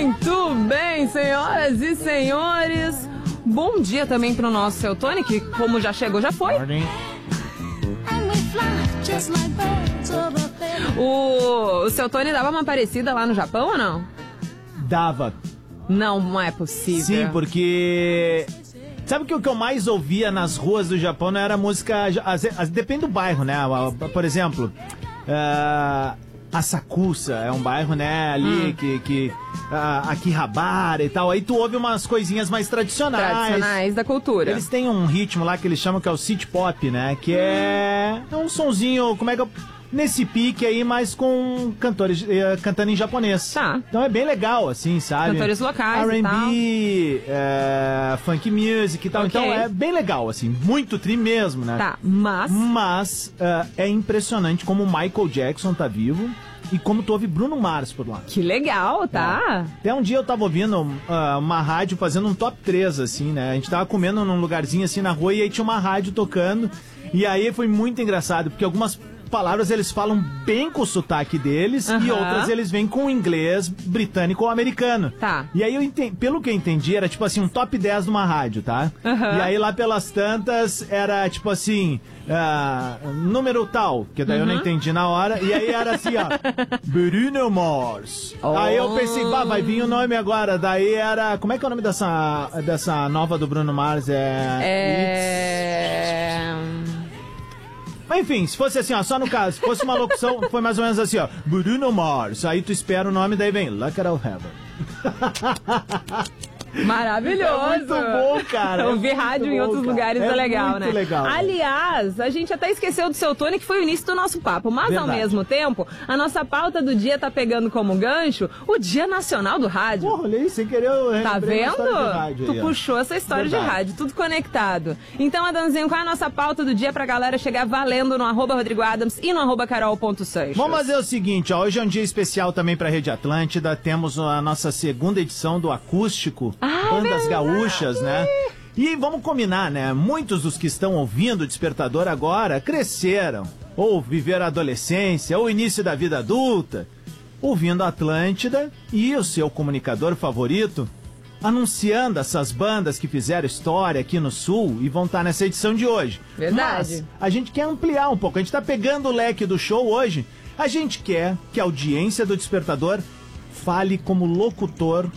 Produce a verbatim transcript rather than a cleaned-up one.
Muito bem, senhoras e senhores. Bom dia também pro nosso seu Tony, que como já chegou, já foi. O, o seu Tony dava uma parecida lá no Japão ou não? Dava. Não, não é possível. Sim, porque... Sabe que o que eu mais ouvia nas ruas do Japão não era música... As, as, depende do bairro, né? Por exemplo, uh, Asakusa é um bairro, né? Ali, hum. que... que uh, Akihabara e tal. Aí tu ouve umas coisinhas mais tradicionais. Tradicionais da cultura. Eles têm um ritmo lá que eles chamam que é o city pop, né? Que é... É um sonzinho... Como é que eu... Nesse pique aí, mas com cantores uh, cantando em japonês. Tá. Então é bem legal, assim, sabe? Cantores locais R and B, e tal. É, funk music e tal. Okay. Então é bem legal, assim. Muito tri mesmo, né? Tá, mas... Mas uh, é impressionante como o Michael Jackson tá vivo e como tu ouve Bruno Mars por lá. Que legal, tá? É. Até um dia eu tava ouvindo uh, uma rádio fazendo um top três, assim, né? A gente tava comendo num lugarzinho assim na rua e aí tinha uma rádio tocando. E aí foi muito engraçado, porque algumas... palavras eles falam bem com o sotaque deles uhum. e outras eles vêm com o inglês britânico ou americano. Tá. E aí, eu entendi, pelo que eu entendi, era tipo assim, um top dez de uma rádio, tá? Uhum. E aí lá pelas tantas era tipo assim, uh, número tal, que daí uhum. eu não entendi na hora. E aí era assim, ó, Bruno Mars. Oh. Aí eu pensei, bah, vai vir o nome agora. Daí era, como é que é o nome dessa, dessa nova do Bruno Mars? É... É... Mas enfim, se fosse assim, ó, só no caso, se fosse uma locução, foi mais ou menos assim, ó, Bruno Mars, aí tu espera o nome, daí vem Look at All Heaven. Maravilhoso. É muito bom, cara. Ouvir é rádio bom, em outros cara. lugares é, é legal, muito né? legal. Aliás, a gente até esqueceu do seu Tony, que foi o início do nosso papo, mas Verdade. Ao mesmo tempo, a nossa pauta do dia tá pegando como gancho o Dia Nacional do Rádio. Porra, olhei, sem querer eu Tá vendo? Rádio Tu aí, puxou essa história Verdade. de rádio, tudo conectado. Então, Adãozinho, qual é a nossa pauta do dia pra galera chegar valendo no arroba Rodrigo Adams e no arroba Carol ponto Seixas? Vamos fazer o seguinte, ó, hoje é um dia especial também pra Rede Atlântida, temos a nossa segunda edição do Acústico, ah, Bandas verdade. Gaúchas, né? E vamos combinar, né? Muitos dos que estão ouvindo o Despertador agora cresceram, ou viveram a adolescência, ou o início da vida adulta, ouvindo a Atlântida e o seu comunicador favorito anunciando essas bandas que fizeram história aqui no Sul e vão estar nessa edição de hoje. Verdade. Mas a gente quer ampliar um pouco, a gente tá pegando o leque do show hoje, a gente quer que a audiência do Despertador fale como locutor